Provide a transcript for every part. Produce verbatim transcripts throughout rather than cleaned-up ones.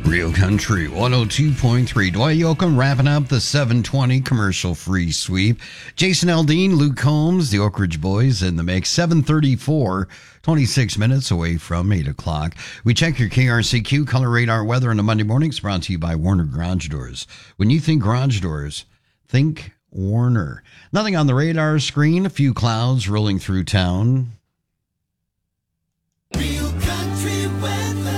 Real Country one oh two point three. Dwight Yoakam wrapping up the seven twenty commercial-free sweep. Jason Aldean, Luke Combs, the Oak Ridge Boys in the mix. seven thirty-four, twenty-six minutes away from eight o'clock. We check your K R C Q color radar weather on a Monday morning. It's brought to you by Warner Garage Doors. When you think garage doors, think Warner. Nothing on the radar screen. A few clouds rolling through town. Real Country weather.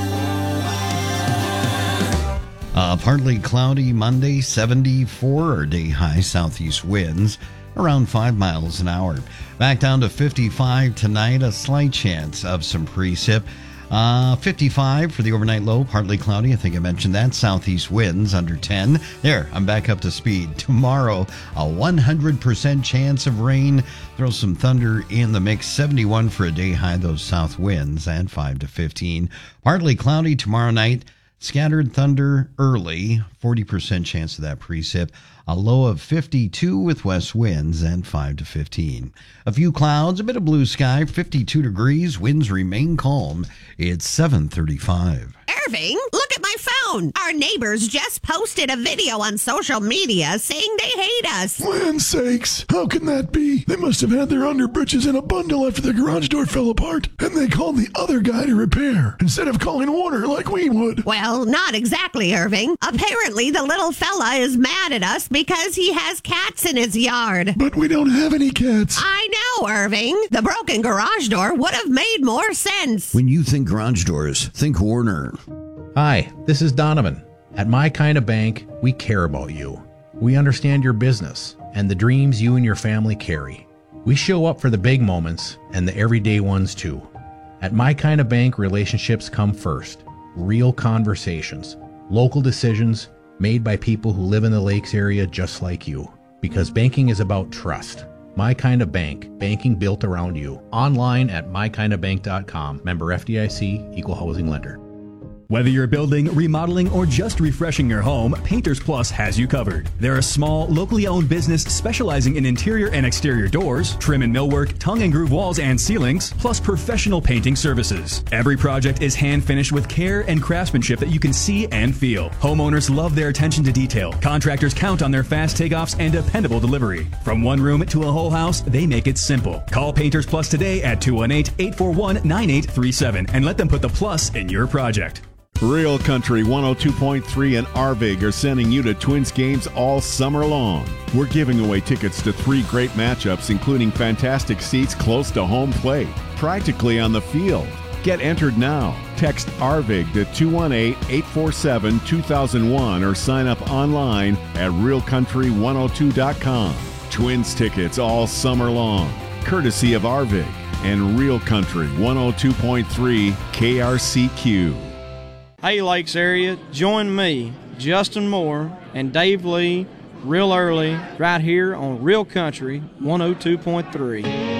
Uh, partly cloudy Monday, seventy-four, or day high southeast winds around five miles an hour. Back down to fifty-five tonight, a slight chance of some precip. Uh, fifty-five for the overnight low, partly cloudy. I think I mentioned that. Southeast winds under ten. There, I'm back up to speed. Tomorrow, a one hundred percent chance of rain. Throw some thunder in the mix. seventy-one for a day high, those south winds, and five to fifteen. Partly cloudy tomorrow night. Scattered thunder early, forty percent chance of that precip. A low of fifty-two with west winds and five to fifteen. A few clouds, a bit of blue sky, fifty-two degrees. Winds remain calm. It's seven thirty-five. Irving, look at my phone. Our neighbors just posted a video on social media saying they hate us. Land sakes, how can that be? They must have had their underbritches in a bundle after the garage door fell apart, and they called the other guy to repair instead of calling Warner like we would. Well, not exactly, Irving. Apparently, the little fella is mad at us because he has cats in his yard. But we don't have any cats. I know, Irving. The broken garage door would have made more sense. When you think garage doors, think Warner. Hi, this is Donovan. At My Kind of Bank, we care about you. We understand your business and the dreams you and your family carry. We show up for the big moments and the everyday ones too. At My Kind of Bank, relationships come first. Real conversations, local decisions made by people who live in the Lakes area just like you. Because banking is about trust. My Kind of Bank, banking built around you. Online at my kind of bank dot com. Member F D I C, Equal Housing Lender. Whether you're building, remodeling, or just refreshing your home, Painters Plus has you covered. They're a small, locally owned business specializing in interior and exterior doors, trim and millwork, tongue and groove walls and ceilings, plus professional painting services. Every project is hand finished with care and craftsmanship that you can see and feel. Homeowners love their attention to detail. Contractors count on their fast takeoffs and dependable delivery. From one room to a whole house, they make it simple. Call Painters Plus today at two one eight, eight four one, nine eight three seven and let them put the plus in your project. Real Country one oh two point three and Arvig are sending you to Twins games all summer long. We're giving away tickets to three great matchups, including fantastic seats close to home plate, practically on the field. Get entered now. Text Arvig to two one eight, eight four seven, two thousand one or sign up online at real country one oh two dot com. Twins tickets all summer long, courtesy of Arvig and Real Country one oh two point three K R C Q. Hey Lakes area, join me, Justin Moore, and Dave Lee real early right here on Real Country one oh two point three.